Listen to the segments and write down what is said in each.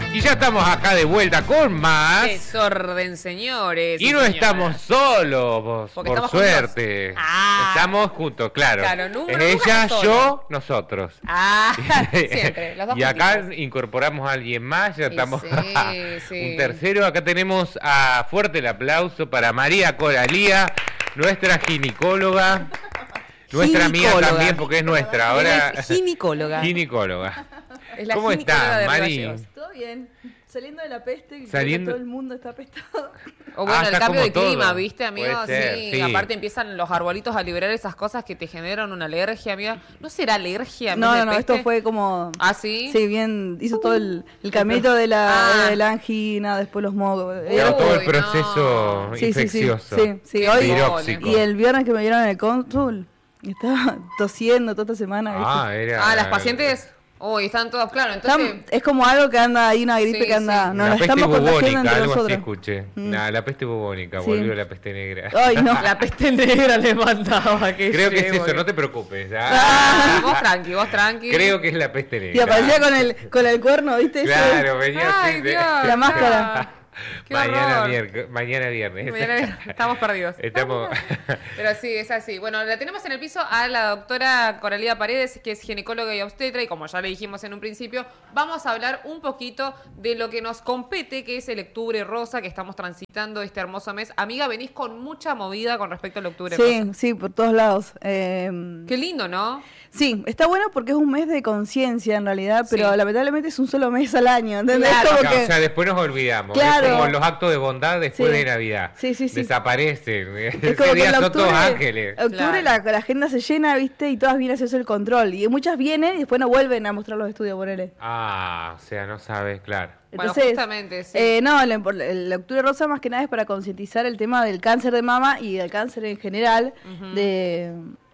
Y ya estamos acá de vuelta con más. Desorden, señores. Y no estamos solos, por estamos suerte. Estamos juntos, claro. Nunca ella, solo. yo, nosotros. Siempre, los dos Y acá juntitos. incorporamos a alguien más, ya estamos sí. un tercero. Acá tenemos a fuerte el aplauso para María Coralía, nuestra ginecóloga. Nuestra amiga también, porque es nuestra. Ahora Es ginecóloga. Ginecóloga. Es la ¿Cómo ginecóloga estás, de Mari? Riballeos. Todo bien. Saliendo de la peste, que Saliendo- todo el mundo está apestado. O bueno, el está cambio como de clima, todo. ¿viste, amigo? Puede ser, sí. Aparte empiezan los arbolitos a liberar esas cosas que te generan una alergia, amiga. ¿No será alergia? en vez de No, peste? esto fue como... ¿Ah, sí? Sí, bien, hizo todo el caminito de la angina, después los mocos. Claro, todo el Uy, proceso Sí, infeccioso. sí. Hoy, Viróxico. y el viernes que me dieron el cónsul, estaba tosiendo toda esta semana. ¿viste? Las pacientes... Uy, están todas, claro, entonces... Es como algo que anda ahí, una gripe Sí, que anda... sí. Nos La la peste estamos contagiando bubónica, entre algo así nosotros. escuché. La peste bubónica, Sí. volvió la peste negra. Ay, no. La peste negra le mandaba que Creo que es llevo, eso, no te preocupes. Vos tranqui. Creo que es la peste negra. Y aparecía con el cuerno, ¿viste? Ese- Claro, venía Ay, así Dios. La máscara. Qué mañana, horror. mañana viernes. Estamos perdidos. Estamos... Pero sí, es así. Bueno, la tenemos en el piso a la doctora Coralía Paredes, que es ginecóloga y obstetra, y como ya le dijimos en un principio, vamos a hablar un poquito de lo que nos compete, que es el Octubre Rosa, que estamos transitando este hermoso mes. Amiga, venís con mucha movida con respecto al Octubre Rosa. Sí, por todos lados. Qué lindo, ¿no? Sí, está bueno porque es un mes de conciencia en realidad, pero Sí. lamentablemente es un solo mes al año, ¿entendés? Claro. Como Claro, que- o sea, después nos olvidamos. Claro. Es como los actos de bondad después Sí. de Navidad. Sí. Desaparecen. Es Ese como que día en son octubre, todos ángeles. octubre Claro. la agenda se llena, ¿viste? Y todas vienen a hacerse el control. Y muchas vienen y después no vuelven a mostrar los estudios, ponele. O sea, no sabes, claro. Bueno, Entonces, justamente, sí. no, el Octubre Rosa más que nada es para concientizar el tema del cáncer de mama y del cáncer en general, de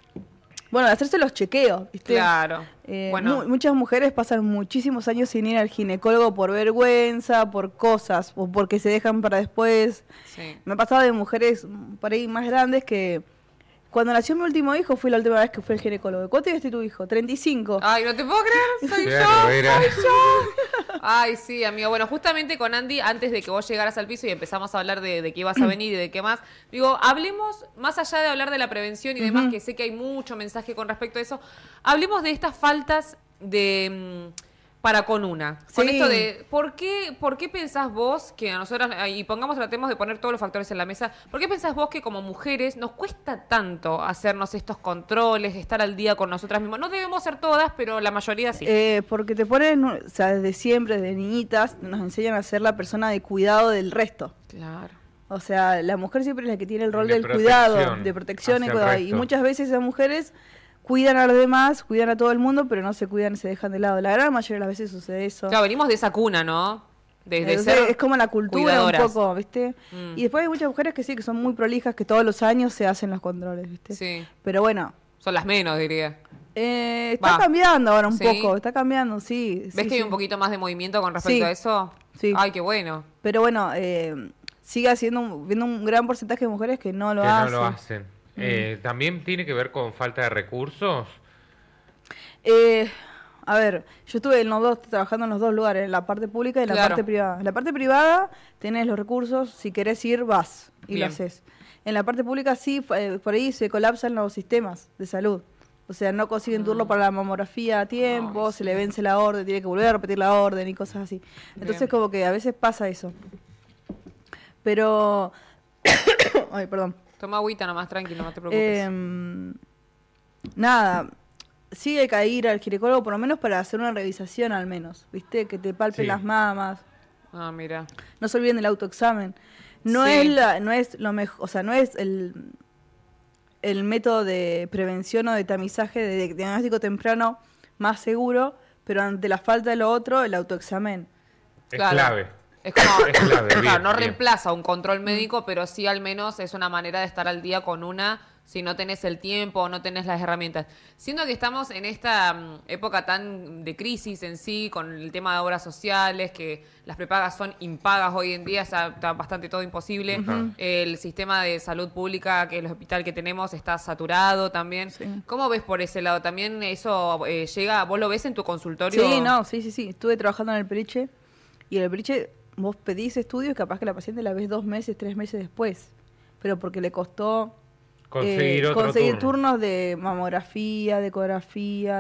hacerse los chequeos, ¿viste? Claro. Bueno. Muchas mujeres pasan muchísimos años sin ir al ginecólogo por vergüenza, por cosas, o porque se dejan para después. Sí. Me ha pasado de mujeres por ahí más grandes que cuando nació mi último hijo fue la última vez que fui al ginecólogo. ¿Cuánto tiene tu hijo? 35. Ay, no te puedo creer, soy Claro, era- yo. Ay, sí, amigo. Bueno, justamente con Andy, antes de que vos llegaras al piso y empezamos a hablar de qué ibas a venir y de qué más, digo, hablemos, más allá de hablar de la prevención y demás, que sé que hay mucho mensaje con respecto a eso, hablemos de estas faltas de... para con una. Con Sí. esto de, ¿por qué pensás vos que a nosotras, y tratemos de poner todos los factores en la mesa, ¿por qué pensás vos que como mujeres nos cuesta tanto hacernos estos controles, estar al día con nosotras mismas? No debemos ser todas, pero la mayoría sí. Porque te ponen, o sea, desde siempre, desde niñitas, nos enseñan a ser la persona de cuidado del resto. Claro. O sea, la mujer siempre es la que tiene el rol De del protección cuidado, de protección y hacia el cuidado. Y resto. muchas veces esas mujeres cuidan a los demás, cuidan a todo el mundo, pero no se cuidan y se dejan de lado. La gran mayoría de las veces sucede eso. Claro, venimos de esa cuna, ¿no? De Entonces, ser es como la cultura cuidadoras. un poco, ¿viste? Y después hay muchas mujeres que sí, que son muy prolijas, que todos los años se hacen los controles, ¿viste? Sí. Pero bueno, Son las menos, diría. está Va. cambiando ahora un ¿Sí? poco, está cambiando, sí. ¿Ves sí, que hay sí. un poquito más de movimiento con respecto Sí. a eso? Sí. Ay, qué bueno. Pero bueno, sigue viendo un gran porcentaje de mujeres que no lo Que hacen. no lo hacen. También tiene que ver con falta de recursos. A ver, yo estuve trabajando en los dos lugares, en la parte pública y en la Claro. parte privada. En la parte privada tenés los recursos, si querés ir, vas y Bien. lo haces. En la parte pública sí, por ahí se colapsan los sistemas de salud. O sea, no consiguen turno para la mamografía a tiempo, Ay, se le vence la orden, tiene que volver a repetir la orden y cosas así. Entonces Bien. como que a veces pasa eso. Pero... Ay, perdón. Toma agüita nomás, tranquilo, no te preocupes. Nada, sí hay que ir al ginecólogo por lo menos para hacer una revisación al menos, ¿viste? Que te palpen Sí. las mamas. Ah, mira. No se olviden del autoexamen. No Sí. es lo mejor, o sea, no es el método de prevención o de tamizaje de diagnóstico temprano más seguro, pero ante la falta de lo otro, el autoexamen. Es Claro. clave. Es como, Es clave, claro, bien, no bien. reemplaza un control médico, pero sí al menos es una manera de estar al día con una, si no tenés el tiempo o no tenés las herramientas. Siendo que estamos en esta época tan de crisis en sí, con el tema de obras sociales, que las prepagas son impagas hoy en día, está bastante todo imposible. El sistema de salud pública, que es el hospital que tenemos, está saturado también. Sí. ¿Cómo ves por ese lado? ¿También eso llega, vos lo ves en tu consultorio? Sí, no, sí. Estuve trabajando en el Peliche Y el Bridge, vos pedís estudios, capaz que la paciente la ves 2 meses, 3 meses después. Pero porque le costó conseguir turnos de mamografía, de ecografía,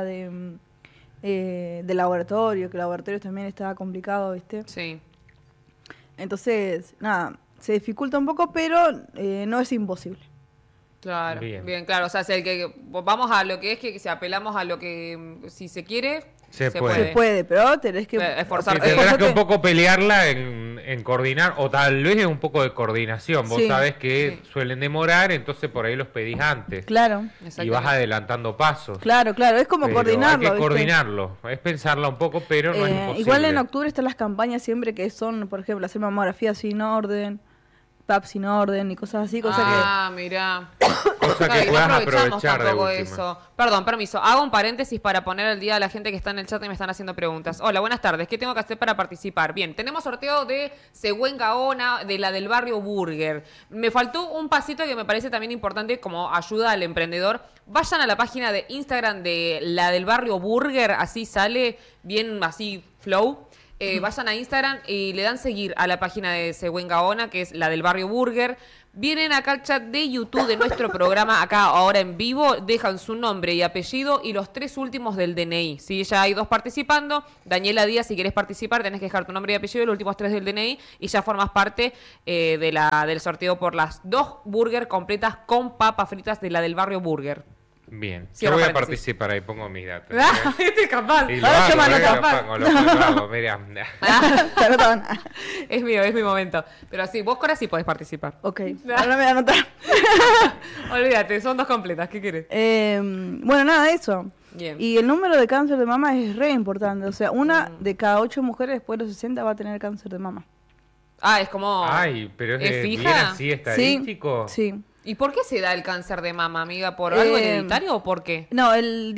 de laboratorio, que laboratorio también estaba complicado, ¿viste? Sí. Entonces, nada, se dificulta un poco, pero no es imposible. Claro, Bien. bien, claro. O sea, vamos a lo que es que si apelamos a lo que si se quiere, Se puede. Se puede, pero tenés que Esforzarte. Sí, tendrás que esforzarte. un poco pelearla en coordinar, o tal vez un poco de coordinación. Vos Sí. sabés que Sí. suelen demorar, entonces por ahí los pedís antes. Claro, Y vas Exactamente. adenantando pasos. claro, es como Pero coordinarlo. hay que ¿viste? coordinarlo, es pensarla un poco, pero no es imposible. Igual en octubre están las campañas siempre que son, por ejemplo, hacer mamografía sin orden, PAP sin orden y cosas así, Mirá. Cosa Ay, que no puedas aprovechamos aprovechar de tampoco última. eso. Perdón, permiso. Hago un paréntesis para poner al día a la gente que está en el chat y me están haciendo preguntas. Hola, buenas tardes. ¿Qué tengo que hacer para participar? Bien, tenemos sorteo de Següen Gaona, de la del barrio Burger. Me faltó un pasito que me parece también importante como ayuda al emprendedor. Vayan a la página de Instagram de la del barrio Burger, así sale, bien así flow. Vayan a Instagram y le dan seguir a la página de Següen Gaona, que es la del barrio Burger. Vienen acá al chat de YouTube de nuestro programa, acá ahora en vivo, dejan su nombre y apellido y los 3 últimos del DNI. Si ya hay 2 participando, Daniela Díaz, si querés participar, tenés que dejar tu nombre y apellido y los últimos 3 del DNI y ya formas parte del sorteo por las 2 burger completas con papas fritas de la del barrio Burger. Bien, Cierro yo voy a paréntesis. participar, ahí pongo mis datos. Este es capaz. Y lo Ahora hago, toma nota. lo hago, mirá. Te anotaban. Es mío, es mi momento. Pero sí, vos, Cora, sí podés participar. Ok, ahora me voy a anotar. Olvídate, son 2 completas. ¿Qué querés? Bueno, nada, eso. Bien. Y el número de cáncer de mama es re importante. O sea, una de cada 8 mujeres después de los 60 va a tener cáncer de mama. Ah, es como... Ay, pero ¿Es bien fija? así estadístico. Sí. ¿Y por qué se da el cáncer de mama, amiga? ¿Por algo Eh, hereditario o por qué? No,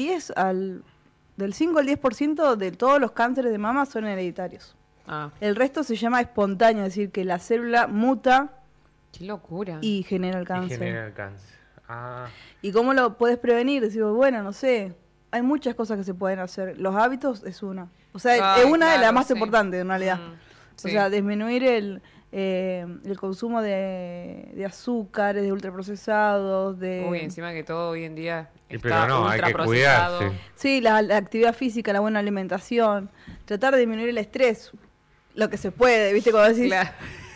del 5 al 10% de todos los cánceres de mama son hereditarios. Ah, El resto se llama espontáneo, es decir, que la célula muta qué locura. y genera el Y cáncer. genera el cáncer. Ah, ¿Y cómo lo puedes prevenir? Decimos, bueno, no sé, hay muchas cosas que se pueden hacer. Los hábitos es una. O sea, Ay, es una de las claro, más sí. importantes en realidad. Sí. O sea, disminuir el consumo de azúcares, de ultraprocesados, Uy, encima que todo hoy en día y está pero no, hay que ultraprocesado. cuidarse. Sí, la actividad física, la buena alimentación, tratar de disminuir el estrés, lo que se puede, ¿viste? Como decís. Claro.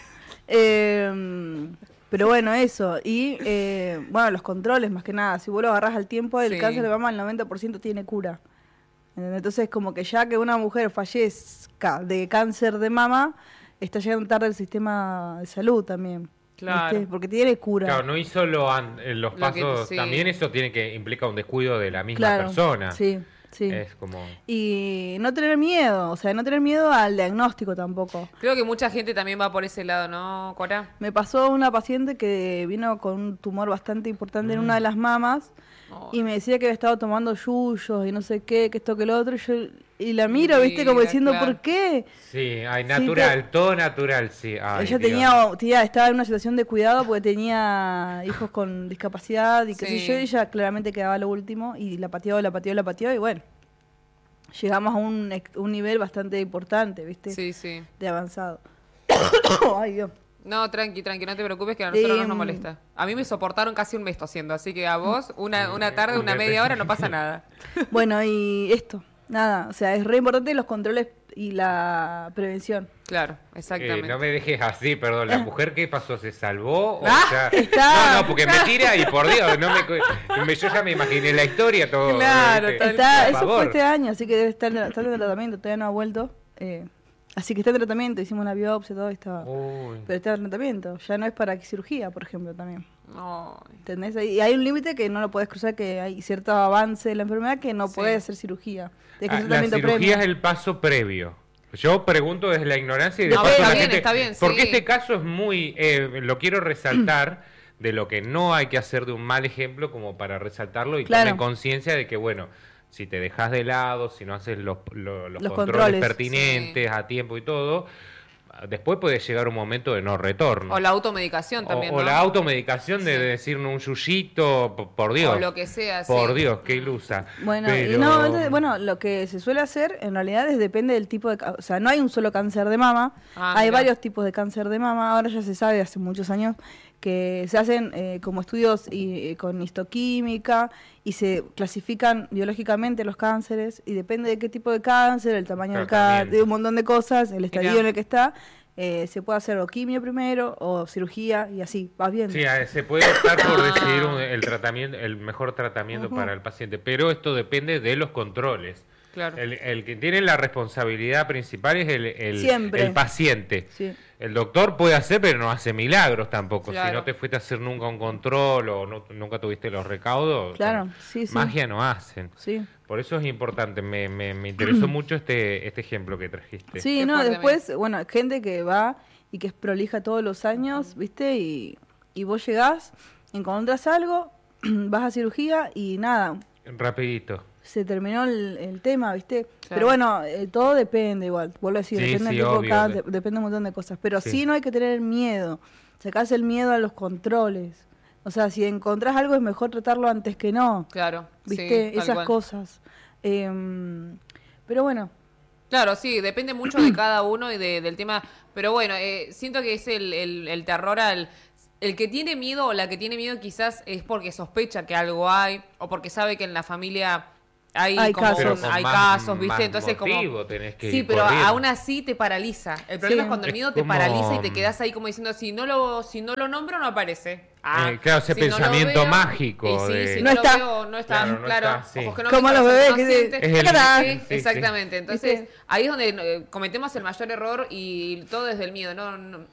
Pero bueno, eso. Y bueno, los controles más que nada. Si vos lo agarrás al tiempo, el Sí. cáncer de mama el 90% tiene cura. ¿Entendés? Entonces, como que ya que una mujer fallezca de cáncer de mama, está llegando tarde el sistema de salud también. Claro. ¿viste? Porque tiene cura. Claro, no hizo los Lo que- pasos, sí. también eso implica un descuido de la misma Claro, persona. Sí, sí. Es como... Y no tener miedo, o sea, no tener miedo al diagnóstico tampoco. Creo que mucha gente también va por ese lado, ¿no, Cora? Me pasó una paciente que vino con un tumor bastante importante en una de las mamas y me decía que había estado tomando yuyos y no sé qué, que esto que lo otro. Y la miro, ¿viste? Como Mira, diciendo, claro. ¿por qué? Sí, ay, natural, todo natural, sí. Ay, Ella Dios. estaba en una situación de cuidado porque tenía hijos con discapacidad y qué sé Sí. yo, y ella claramente quedaba lo último y la pateó y bueno, llegamos a un nivel bastante importante, ¿viste? Sí, sí. De avanzado. Ay, Dios. No, tranqui, no te preocupes que a nosotros no nos Em, molesta. A mí me soportaron casi un mes tosiendo, así que a vos una tarde, una media hora no pasa nada. Bueno, y esto, nada, o sea, es re importante los controles y la prevención. Claro, exactamente. No me dejes así, perdón. ¿La mujer qué pasó? ¿Se salvó? O Ah, sea, está- No, porque me tira y por Dios, yo ya me imaginé la historia todo. Claro, ¿viste? tal Está, Por eso fue favor. este año, así que debe estar en tratamiento, todavía no ha vuelto. Así que está en tratamiento, hicimos una biopsia, todo estaba. Uy. Pero está en tratamiento, ya no es para cirugía, por ejemplo, también. No. ¿Entendés? Y hay un límite que no lo podés cruzar, que hay cierto avance de la enfermedad que no Sí. podés hacer cirugía. Tenés que hacer La tratamiento cirugía previo. es el paso previo. Yo pregunto desde la ignorancia y No, después está la bien, gente- está bien, porque sí. este caso es muy, lo quiero resaltar de lo que no hay que hacer de un mal ejemplo como para resaltarlo y Claro. tomen conciencia de que bueno, si te dejas de lado, si no haces los controles controles. pertinentes a tiempo y todo, después puede llegar un momento de no retorno. O la automedicación también, O ¿no? la automedicación de decir un yuyito, por Dios. O lo que sea, Por sí. Dios, qué ilusa. Bueno, Pero... y no, entonces, bueno, lo que se suele hacer en realidad depende del tipo de... O sea, no hay un solo cáncer de mama, hay Mirá. varios tipos de cáncer de mama. Ahora ya se sabe hace muchos años que se hacen como estudios con histoquímica y se clasifican biológicamente los cánceres y depende de qué tipo de cáncer, el tamaño del cáncer, de un montón de cosas, el estadio en el que está. Se puede hacer o quimio primero o cirugía y así, vas viendo. Sí, se puede optar por decidir el mejor tratamiento para el paciente, pero esto depende de los controles. Claro. El que tiene la responsabilidad principal es el paciente. Sí. El doctor puede hacer, pero no hace milagros tampoco. Claro. Si no te fuiste a hacer nunca un control o nunca tuviste los recaudos, Claro, sí. magia no hacen. Sí. Por eso es importante. Me interesó mucho este ejemplo que trajiste. Sí, Qué no, fuerte, después, bueno, gente que va y que es prolija todos los años, ¿viste? Y vos llegás, encontrás algo, vas a cirugía y nada, Rapidito. se terminó el tema, ¿viste? Claro. Pero bueno, todo depende igual, vuelvo a decir, Sí, depende sí, del tipo de obvio. cáncer, depende de un montón de cosas. Pero Sí. sí no hay que tener miedo, sacarse el miedo a los controles. O sea, si encontrás algo es mejor tratarlo antes que no, Claro. ¿viste? Sí, tal Esas cual. cosas. Pero bueno, Claro, sí, depende mucho de cada uno y del tema. Pero bueno, siento que es el terror el que tiene miedo o la que tiene miedo quizás es porque sospecha que algo hay o porque sabe que en la familia hay como casos. Pero con hay más- casos, ¿viste? más Entonces motivo tenés que sí, ir pero corriendo. aún así te paraliza. El problema Sí. es cuando el Es miedo te como- paraliza y te quedas ahí como diciendo si no lo nombro no aparece. Claro, ese si no lo pensamiento veo, mágico y sí, de- si No no, está. lo veo, no está, Claro, no claro. está, sí. Ojos que no Como ven, los corazón bebés no que siente. Es el- ¡Tacatá! Sí, sí, exactamente. Entonces, ¿Viste? ahí es donde cometemos el mayor error y todo desde el miedo.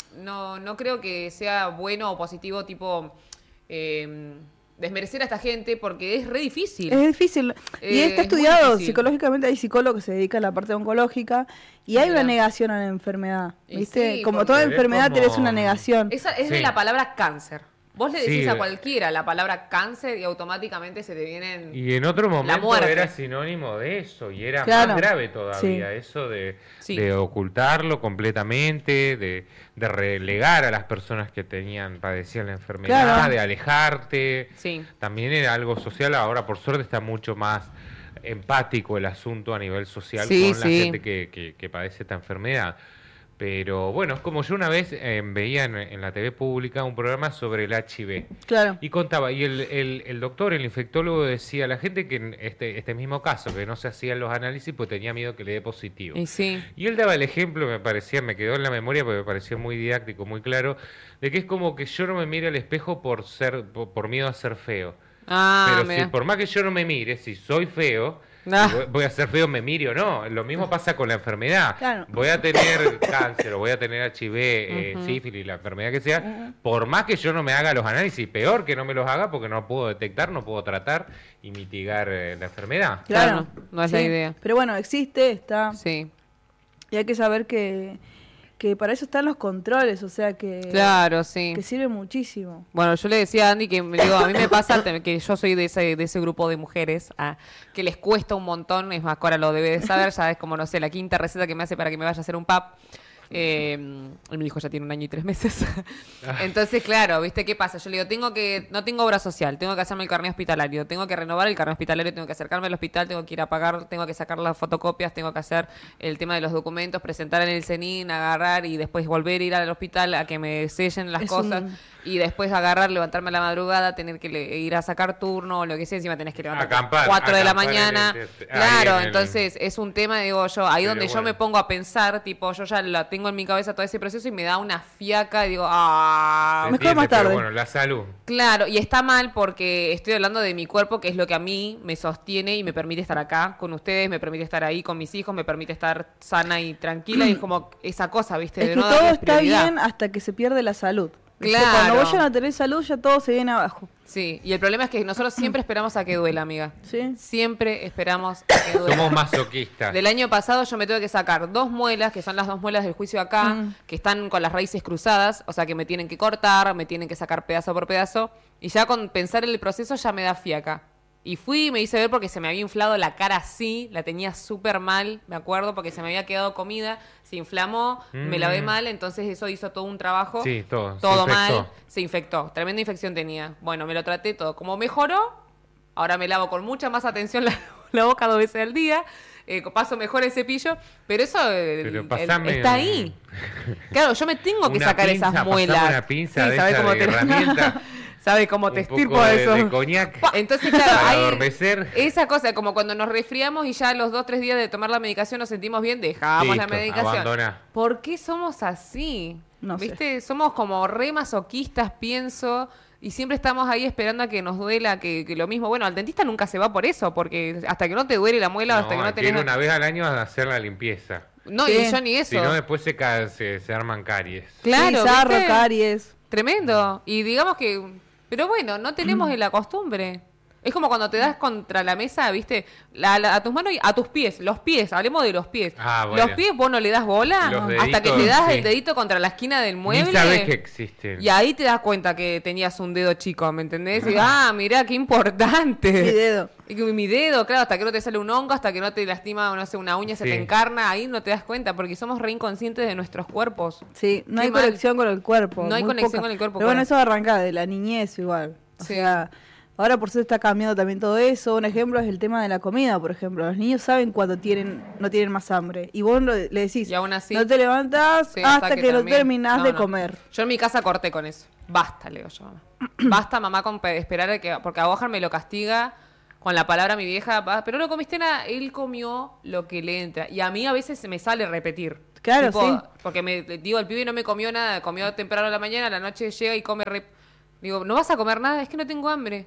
No creo que sea bueno o positivo, tipo, desmerecer a esta gente porque es re difícil. es difícil. Y está es muy estudiado difícil. psicológicamente, hay psicólogos que se dedican a la parte oncológica y hay Mirá. una negación a la enfermedad, Y ¿viste? sí, Como porque- toda Pero es enfermedad como- tenés una negación. Esa es de Sí. la palabra cáncer. Vos le decís Sí. a cualquiera la palabra cáncer y automáticamente se te vienen... Y en otro momento muerte. era sinónimo de eso y era Claro. más grave todavía, Sí. eso Sí. de ocultarlo completamente, de relegar a las personas que padecían la enfermedad, Claro. de alejarte. Sí. También era algo social, ahora por suerte está mucho más empático el asunto a nivel social Sí, con la sí. gente que padece esta enfermedad. Pero bueno, es como yo una vez veía en la TV pública un programa sobre el HIV. Claro. Y contaba, y el doctor, el infectólogo decía, la gente que en este mismo caso, que no se hacían los análisis, pues tenía miedo que le dé positivo. Y sí. Y él daba el ejemplo, me quedó en la memoria porque me pareció muy didáctico, muy claro, de que es como que yo no me mire al espejo por miedo a ser feo. Pero Mira. si por más que yo no me mire, si soy feo, Ah. voy a ser feo, me mire o no. Lo mismo pasa con la enfermedad. Claro. Voy a tener cáncer o voy a tener HIV, sífilis, la enfermedad que sea, por más que yo no me haga los análisis, peor que no me los haga porque no puedo detectar, no puedo tratar y mitigar la enfermedad. Claro, no es la idea. Pero bueno, existe, está. Sí. Y hay que saber que para eso están los controles, o sea Claro, sí. que sirve muchísimo. Bueno, yo le decía a Andy que digo, a mí me pasa que yo soy de ese grupo de mujeres que les cuesta un montón, es más, Cora lo debe de saber, ya es como, no sé, la quinta receta que me hace para que me vaya a hacer un pap. Él me dijo ya tiene 1 año y 3 meses. Entonces, claro, ¿viste qué pasa? Yo le digo, no tengo obra social, tengo que hacerme el carnet hospitalario, tengo que renovar el carnet hospitalario, tengo que acercarme al hospital, tengo que ir a pagar, tengo que sacar las fotocopias, tengo que hacer el tema de los documentos, presentar en el CENIN, agarrar y después volver a ir al hospital a que me sellen las Es cosas. un- Y después agarrar, levantarme a la madrugada, tener que ir a sacar turno o lo que sea, encima tenés que levantarte a Acampar, 4 de la acampar mañana. ahí Claro, en el- entonces es un tema, digo yo, ahí Pero donde yo bueno. me pongo a pensar, tipo, yo ya la tengo en mi cabeza todo ese proceso y me da una fiaca y digo, Se mejor entiende, más pero tarde. bueno, la salud. Claro, y está mal porque estoy hablando de mi cuerpo, que es lo que a mí me sostiene y me permite estar acá con ustedes, me permite estar ahí con mis hijos, me permite estar sana y tranquila y es como esa cosa, ¿viste? Es De que no todo darles está prioridad. bien hasta que se pierde la salud. ¿Viste? Claro. Cuando vos ya no tenés salud, ya todo se viene abajo. Sí, y el problema es que nosotros siempre esperamos a que duela, amiga. ¿Sí? Siempre esperamos a que duela. Somos masoquistas. Del año pasado yo me tuve que sacar 2 muelas, que son las 2 muelas del juicio acá, que están con las raíces cruzadas, o sea que me tienen que cortar, me tienen que sacar pedazo por pedazo, y ya con pensar en el proceso ya me da fiaca. Y fui, me hice ver porque se me había inflado la cara así, la tenía súper mal, me acuerdo, porque se me había quedado comida, se inflamó, me lavé mal, entonces eso hizo todo un trabajo. Sí, todo. Todo Se infectó. mal, se infectó, tremenda infección tenía. Bueno, me lo traté todo. Como mejoró, ahora me lavo con mucha más atención la boca 2 veces al día, paso mejor el cepillo, pero eso Pero pasame está ahí. Claro, yo me tengo que una sacar pinza, esas muelas. pasame una pinza de ¿sabe esa cómo de herramienta. ¿Sabe cómo Un te poco estirpo eso? de coñac Entonces, claro, para hay adormecer. esa cosa, como cuando nos resfriamos y ya a los 2-3 días de tomar la medicación nos sentimos bien, dejamos la Listo, medicación. abandoná. ¿Por qué somos así? No sé. ¿Viste? Somos como re masoquistas, pienso, y siempre estamos ahí esperando a que nos duela, que lo mismo. Bueno, al dentista nunca se va por eso, porque hasta que no te duele la muela, hasta que no tenés... quiero una vez al año hacer la limpieza. No, Sí. y yo ni eso. Si no, después se arman caries. Claro, Sí, sarro, ¿viste? caries. Tremendo. Y digamos que... Pero bueno, no tenemos la costumbre. Es como cuando te das contra la mesa, ¿viste? A tus manos y a tus pies. Los pies, hablemos de los pies. Ah, bueno. Los pies vos no le das bola Los hasta que deditos, te das sí. el dedito contra la esquina del mueble. Ni sabés que existen. Y ahí te das cuenta que tenías un dedo chico, ¿me entendés? Y mirá, qué importante. Mi dedo. Y que mi dedo, claro, hasta que no te sale un hongo, hasta que no te lastima, no sé, una uña, se Sí. te encarna, ahí no te das cuenta, porque somos re inconscientes de nuestros cuerpos. Sí, no Qué hay mal. conexión con el cuerpo. No hay muy conexión poca. con el cuerpo, Pero bueno, correcto. eso arranca de la niñez igual. O Sí. sea, ahora por eso está cambiando también todo eso. Un ejemplo es el tema de la comida, por ejemplo. Los niños saben cuando no tienen más hambre. Y vos le decís, Y aún así- no te levantás Sí, hasta que no termine. terminás No, de no. comer. Yo en mi casa corté con eso. Basta, le digo yo, mamá. Basta, mamá, con esperar a que... Porque a Bojan me lo castiga con la palabra mi vieja, pero no comiste nada. Él comió lo que le entra. Y a mí a veces se me sale repetir. Claro, sí. Porque digo, el pibe no me comió nada. Comió temprano a la mañana, a la noche llega y come... Digo, ¿no vas a comer nada? Es que no tengo hambre.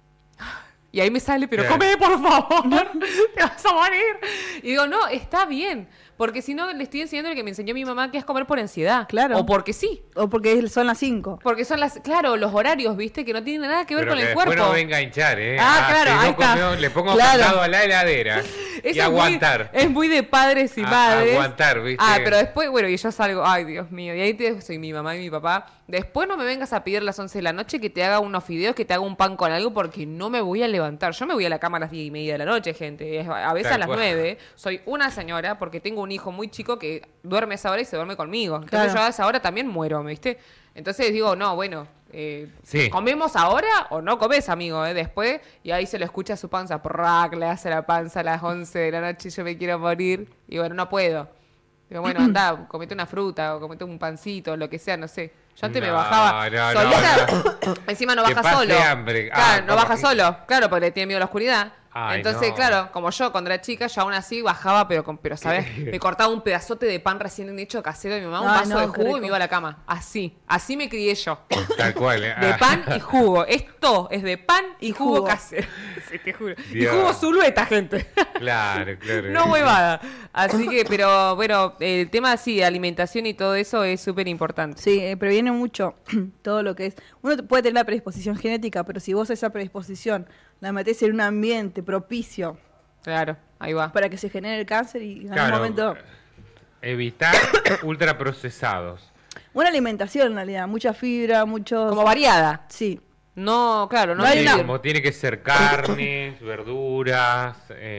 Y ahí me sale, pero Claro. come, por favor, te vas a morir. Y digo, no, está bien. Porque si no, le estoy enseñando lo que me enseñó mi mamá, que es comer por ansiedad. Claro. O porque sí. O porque son las 5. Porque son claro, los horarios, ¿viste? Que no tienen nada que ver Pero con que el después cuerpo. no venga a hinchar, ¿eh? Claro, si ahí no está. comió, le pongo Claro. candado a la heladera. Eso Y aguantar. Es muy de padres y madres. Aguantar, ¿viste? Pero después, bueno, y yo salgo, ay, Dios mío. Y ahí soy mi mamá y mi papá. Después no me vengas a pedir a las 11 de la noche que te haga unos fideos, que te haga un pan con algo, porque no me voy a levantar. Yo me voy a la cama a las 10:30 de la noche, gente. A veces Tal a las cual. 9. Soy una señora, porque tengo un hijo muy chico que duerme a esa hora y se duerme conmigo. Entonces Claro. yo a esa hora también muero, ¿viste? Entonces digo, no, bueno, Sí. ¿comemos ahora o no comes, amigo? Después, y ahí se lo escucha a su panza, ¡prac! Le hace la panza a las 11 de la noche y yo me quiero morir. Y bueno, no puedo. Digo, bueno, anda, comete una fruta o comete un pancito, lo que sea, no sé. Yo antes me No, bajaba no, solita. no. Encima no Que baja pase solo. hambre. Claro, no ¿cómo? baja solo. Claro, porque le tiene miedo a la oscuridad. Ay, Entonces, no. claro, como yo cuando era chica, yo aún así bajaba, pero ¿sabes? Me cortaba un pedazote de pan recién hecho casero de mi mamá, un Ay, vaso no, de qué jugo y rico. me iba a la cama. Así me crié yo. Tal cual, ¿eh? De pan y jugo. Esto es de pan y Y jugo jugo. casero. Sí, te juro. Y Dios. jugo Zulueta, gente. Claro, claro. No huevada. Así que, pero bueno, el tema así de alimentación y todo eso es súper importante. Sí, previene mucho todo lo que es. Uno puede tener la predisposición genética, pero si vos esa predisposición la metés en un ambiente propicio Claro, ahí va. para que se genere el cáncer y en algún Claro, momento... evitar ultraprocesados. Una alimentación en realidad, mucha fibra, muchos... Como variada. Sí, No, claro, no, No hay hay una- Como tiene que ser carnes, verduras,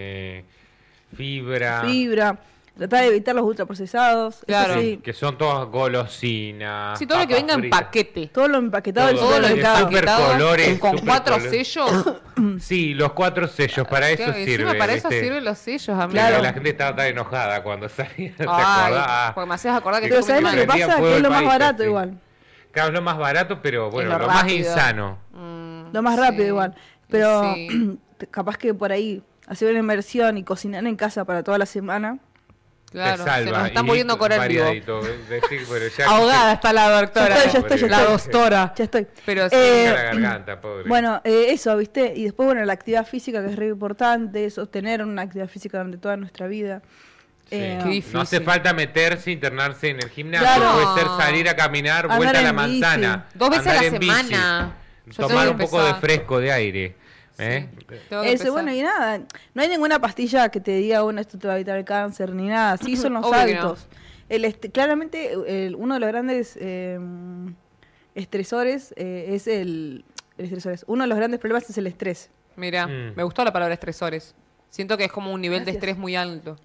fibra. fibra. Tratar de evitar los ultraprocesados. Claro. Eso sí, Que son todas golosinas. Sí, todo lo que papas venga en fritas. paquete. todo lo empaquetado del Todo Todo lo supermercado. super empaquetado colores, con super 4 colores. sellos. Sí, los 4 sellos, para eso Claro, sirve. encima para eso ¿viste? sirven los sellos, amigo. Claro. La gente estaba tan enojada cuando salía. ¿Te Ay, acordás? porque me hacías acordar que Pero yo ¿sabes comí lo que mal. vendían pasa? fuego Que es lo el más país, barato sí. igual. Claro, es lo más barato, pero bueno, lo lo más rápido. insano. Lo más rápido Sí, igual. Pero sí. capaz que por ahí hacer una inversión y cocinar en casa para toda la semana. Claro, te salva. se nos está Y muriendo coral vivo. variadito, decir, pero ya Ahogada está la doctora. Ya estoy. La doctora. Ya estoy. Pero sí, se la garganta, pobre. Bueno, eso, ¿viste? Y después, bueno, la actividad física, que es re importante, sostener una actividad física durante toda nuestra vida. Sí. Qué difícil. No hace falta meterse, internarse en el gimnasio, Claro. puede ser salir a caminar, Andar vuelta a la en bici. manzana. 2 veces a la andar en bici, semana. Yo tengo tomar que un poco de empezar. fresco de aire. ¿eh? Tengo que Eso, empezar. bueno, y nada, no hay ninguna pastilla que te diga, bueno, esto te va a evitar el cáncer, ni nada. Sí, son los Obvio que no. hábitos. Claramente, uno de los grandes estresores es uno de los grandes problemas es el estrés. Mira, me gustó la palabra estresores. Siento que es como un nivel de estrés muy alto.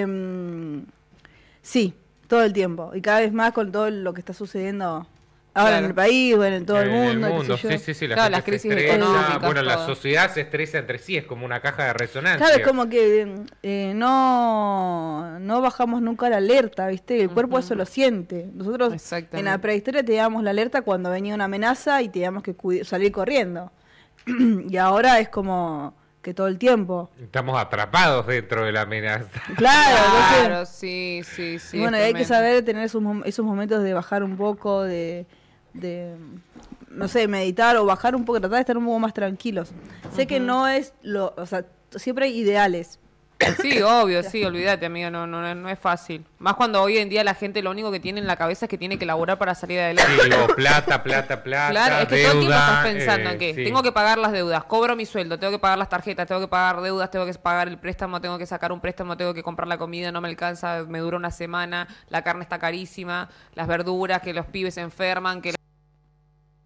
Sí, todo el tiempo. Y cada vez más con todo lo que está sucediendo ahora en el país, bueno, en todo el mundo. Qué sé yo. Sí, la Claro, gente las crisis se estresa. económicas, Bueno, la todo. sociedad se estresa entre sí, es como una caja de resonancia. Claro, es como que no bajamos nunca la alerta, ¿viste? El cuerpo eso lo siente. Nosotros en la prehistoria teníamos la alerta cuando venía una amenaza y teníamos que salir corriendo. Y ahora es como que todo el tiempo. Estamos atrapados dentro de la amenaza. Claro, sí. Y bueno, hay que saber tener esos momentos de bajar un poco, de no sé, meditar o bajar un poco, tratar de estar un poco más tranquilos. Sé que no es o sea, siempre hay ideales. Sí, obvio, sí, olvídate, amiga, no es fácil. Más cuando hoy en día la gente lo único que tiene en la cabeza es que tiene que laburar para salir adelante. Sí, digo, plata, Claro, es que deuda, todo el tiempo estás pensando en que sí. tengo que pagar las deudas, cobro mi sueldo, tengo que pagar las tarjetas, tengo que pagar deudas, tengo que pagar el préstamo, tengo que sacar un préstamo, tengo que comprar la comida, no me alcanza, me dura una semana, la carne está carísima, las verduras, que los pibes se enferman, que